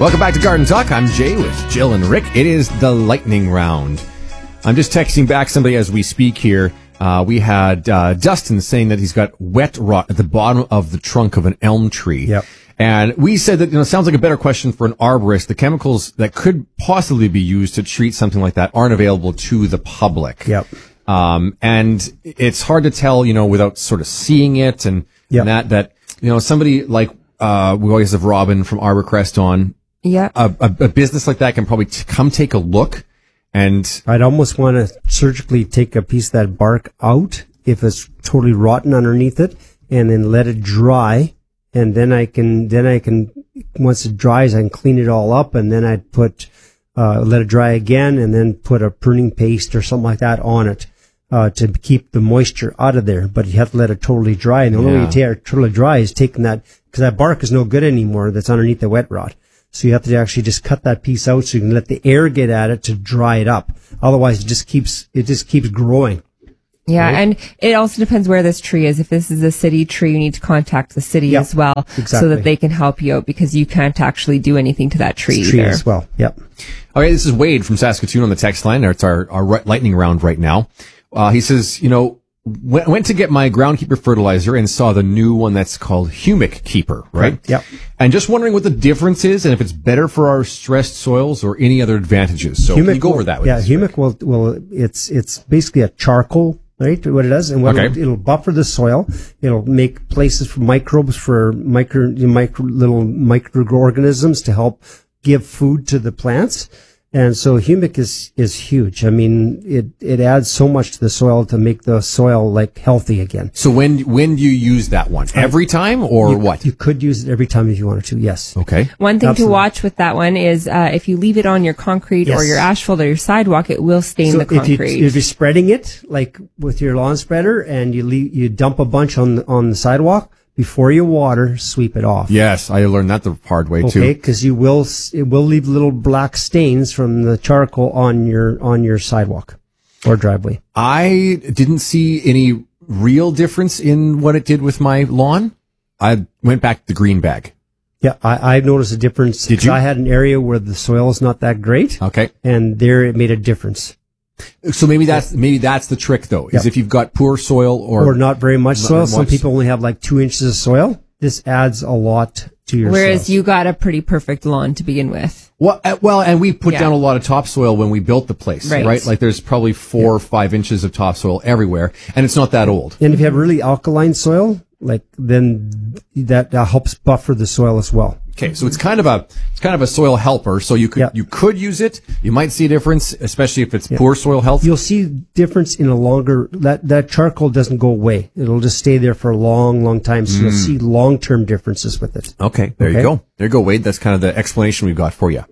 Welcome back to Garden Talk. I'm Jay with Jill and Rick. It is the lightning round. I'm just texting back somebody as we speak here. We had Dustin saying that he's got wet rot at the bottom of the trunk of an elm tree. Yep. And we said that, it sounds like a better question for an arborist. The chemicals that could possibly be used to treat something like that aren't available to the public. Yep. And it's hard to tell, without sort of seeing it and that, somebody like, we always have Robin from Arborcrest on. Yeah. A business like that can probably come take a look. And I'd almost want to surgically take a piece of that bark out if it's totally rotten underneath it, and then let it dry. And then I can, once it dries, I can clean it all up, and then I'd put, let it dry again, and then put a pruning paste or something like that on it, to keep the moisture out of there. But you have to let it totally dry. And the only way you take it totally dry is taking that, because that bark is no good anymore that's underneath the wet rot. So you have to actually just cut that piece out so you can let the air get at it to dry it up. Otherwise, it just keeps growing. Yeah, right? and it also depends where this tree is. If this is a city tree, you need to contact the city as well, so that they can help you out, because you can't actually do anything to that tree either. As well. Yep. Okay, this is Wade from Saskatoon on the text line. It's our lightning round right now. He says, went to get my groundkeeper fertilizer and saw the new one that's called Humic Keeper, right? Yep. And just wondering what the difference is and if it's better for our stressed soils or any other advantages. So Humic can you go over that with us? Yeah, Humic will it's basically a charcoal, right? What it does, and it'll buffer the soil. It'll make places for microbes, for little microorganisms to help give food to the plants. And so humic is huge. I mean, it adds so much to the soil to make the soil healthy again. So when do you use that one? Every time or what? You could use it every time if you wanted to. Yes. Okay. One thing to watch with that one is if you leave it on your concrete or your asphalt or your sidewalk, it will stain the concrete. If you're spreading it with your lawn spreader and you dump a bunch on the sidewalk, before you water, sweep it off. Yes, I learned that the hard way too. Okay, because it will leave little black stains from the charcoal on your sidewalk or driveway. I didn't see any real difference in what it did with my lawn. I went back to the green bag. Yeah, I've noticed a difference. Did you? I had an area where the soil is not that great. Okay. And there it made a difference. So maybe that's the trick though, is if you've got poor soil or not very much soil. Some people only have 2 inches of soil. This adds a lot to your Whereas soil. you got a pretty perfect lawn to begin with. Well, and we put down a lot of topsoil when we built the place, right? Like there's probably 4 or 5 inches of topsoil everywhere, and it's not that old. And if you have really alkaline soil, then that helps buffer the soil as well. Okay, so it's kind of a soil helper. So you could use it. You might see a difference, especially if it's poor soil health. You'll see difference in a longer. That charcoal doesn't go away. It'll just stay there for a long, long time. So you'll see long-term differences with it. Okay, there you go. There you go, Wade. That's kind of the explanation we've got for you.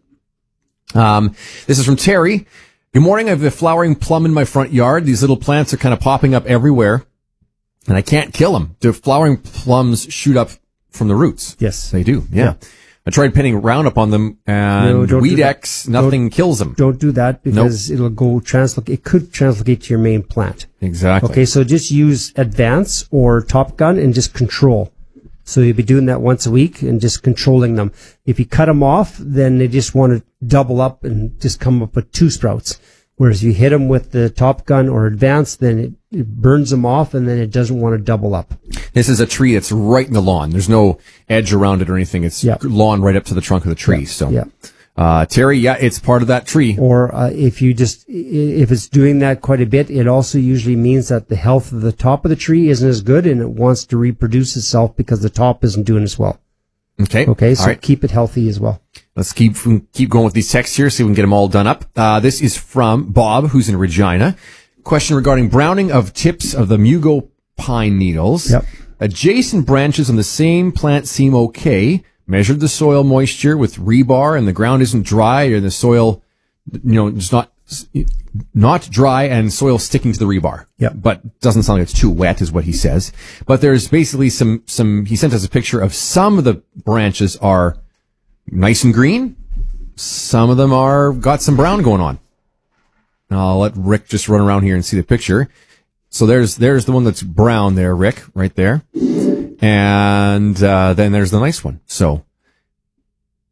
This is from Terry. Good morning. I have a flowering plum in my front yard. These little plants are kind of popping up everywhere, and I can't kill them. Do flowering plums shoot up from the roots? Yes. They do, yeah. I tried pinning Roundup on them, and Weed X, nothing kills them. Don't do that, because it'll go it could translocate to your main plant. Exactly. Okay, so just use Advance or Top Gun and just control. So you'll be doing that once a week and just controlling them. If you cut them off, then they just want to double up and just come up with 2 sprouts. Whereas if you hit them with the Top Gun or Advance, then it burns them off, and then it doesn't want to double up. This is a tree that's right in the lawn. There's no edge around it or anything. It's lawn right up to the trunk of the tree. Terry, it's part of that tree. Or if it's doing that quite a bit, it also usually means that the health of the top of the tree isn't as good, and it wants to reproduce itself because the top isn't doing as well. Okay. So keep it healthy as well. Let's keep going with these texts here, see if we can get them all done up. This is from Bob, who's in Regina. Question regarding browning of tips of the Mugo pine needles. Yep. Adjacent branches on the same plant seem okay. Measured the soil moisture with rebar, and the ground isn't dry, or the soil, it's not dry, and soil sticking to the rebar. Yep. But doesn't sound like it's too wet, is what he says. But there's basically some. He sent us a picture of some of the branches are nice and green. Some of them got some brown going on. I'll let Rick just run around here and see the picture. So there's the one that's brown there, Rick, right there. And then there's the nice one. So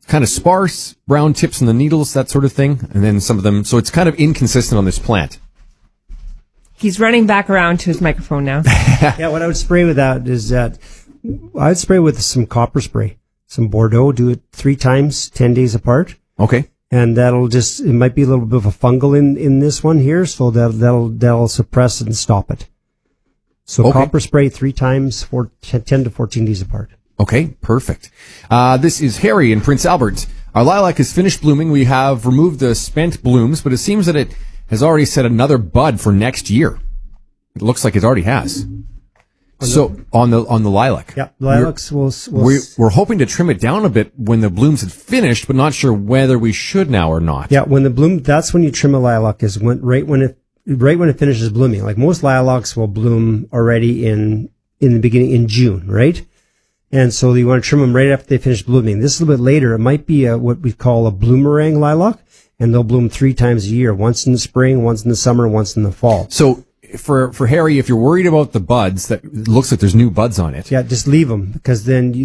kind of sparse, brown tips on the needles, that sort of thing. And then some of them, so it's kind of inconsistent on this plant. He's running back around to his microphone now. Yeah, what I would spray with that is that I'd spray with some copper spray, some Bordeaux, do it 3 times, 10 days apart. Okay. And it might be a little bit of a fungal in this one here, so that'll suppress and stop it. So okay. Copper spray 3 times for 10 to 14 days apart. Okay, perfect. This is Harry in Prince Albert. Our lilac is finished blooming. We have removed the spent blooms, but it seems that it has already set another bud for next year. It looks like it already has. So on the lilac. Yeah, lilacs we're hoping to trim it down a bit when the blooms had finished, but not sure whether we should now or not. Yeah, that's when you trim a lilac is right when it finishes blooming. Like most lilacs will bloom already in the beginning in June, right? And so you want to trim them right after they finish blooming. This is a little bit later. It might be what we call a bloomerang lilac, and they'll bloom 3 times a year, once in the spring, once in the summer, once in the fall. So for Harry, if you're worried about the buds, that it looks like there's new buds on it. Yeah, just leave them, because then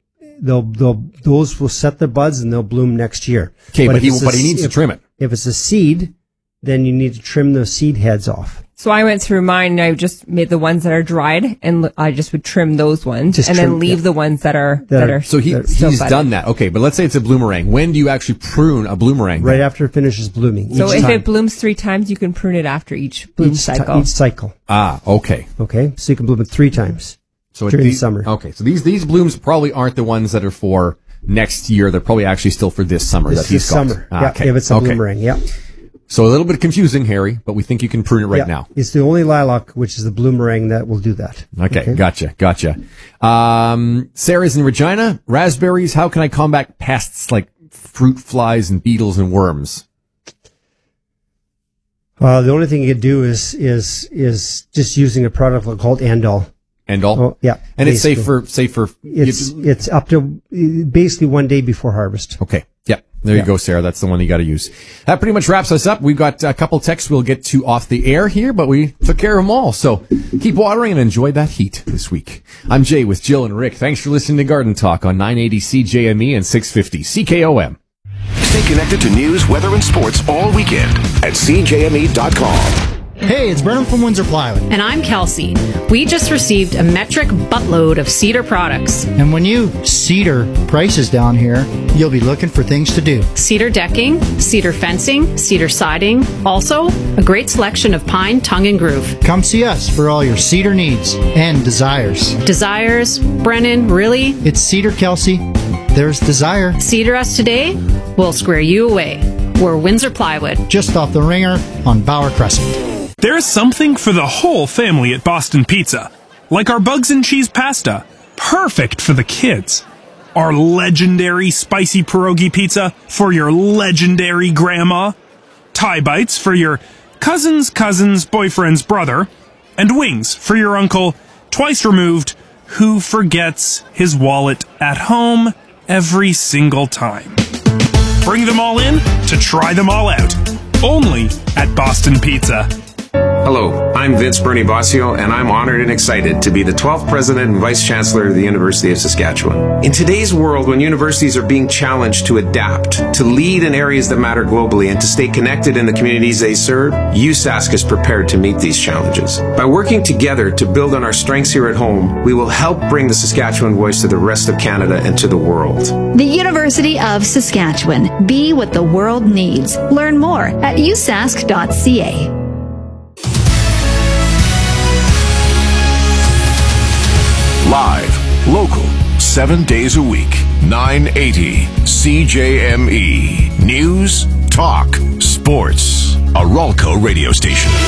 those will set their buds and they'll bloom next year. Okay, but he needs to trim it. If it's a seed, then you need to trim the seed heads off. So I went through mine and I just made the ones that are dried, and I just would trim those ones then leave the ones that are So he's done that. Okay, but let's say it's a bloomerang. When do you actually prune a bloomerang? Right after it finishes blooming. So if it blooms 3 times, you can prune it after each bloom cycle. Each cycle. Ah, okay. Okay, so you can bloom it 3 times during the summer. Okay, so these blooms probably aren't the ones that are for next year. They're probably actually still for this summer that he's got. Summer. Yeah, okay. If it's a bloomerang, yeah. So a little bit confusing, Harry, but we think you can prune it right now. It's the only lilac, which is the bloomerang, that will do that. Okay. Gotcha. Sarah's in Regina. Raspberries, how can I combat pests like fruit flies and beetles and worms? The only thing you could do is just using a product called Andol. Andol? Oh, yeah. And basically. It's safe for... It's up to basically 1 day before harvest. Okay. Yeah. There you go, Sarah. That's the one you got to use. That pretty much wraps us up. We've got a couple texts we'll get to off the air here, but we took care of them all. So keep watering and enjoy that heat this week. I'm Jay with Jill and Rick. Thanks for listening to Garden Talk on 980 CJME and 650 CKOM. Stay connected to news, weather, and sports all weekend at CJME.com. Hey, it's Brennan from Windsor Plywood. And I'm Kelsey. We just received a metric buttload of cedar products. And when you cedar prices down here, you'll be looking for things to do. Cedar decking, cedar fencing, cedar siding. Also, a great selection of pine, tongue, and groove. Come see us for all your cedar needs and desires. Desires? Brennan, really? It's Cedar, Kelsey. There's desire. Cedar us today, we'll square you away. We're Windsor Plywood. Just off the Ringer on Bauer Crescent. There's something for the whole family at Boston Pizza, like our bugs and cheese pasta, perfect for the kids. Our legendary spicy pierogi pizza for your legendary grandma, Thai bites for your cousin's boyfriend's brother, and wings for your uncle, twice removed, who forgets his wallet at home every single time. Bring them all in to try them all out, only at Boston Pizza. Hello, I'm Vince Bernie Bossio, and I'm honored and excited to be the 12th President and Vice Chancellor of the University of Saskatchewan. In today's world, when universities are being challenged to adapt, to lead in areas that matter globally, and to stay connected in the communities they serve, USask is prepared to meet these challenges. By working together to build on our strengths here at home, we will help bring the Saskatchewan voice to the rest of Canada and to the world. The University of Saskatchewan. Be what the world needs. Learn more at usask.ca. Live, local, 7 days a week, 980 CJME. News, talk, sports. A Ralco radio station.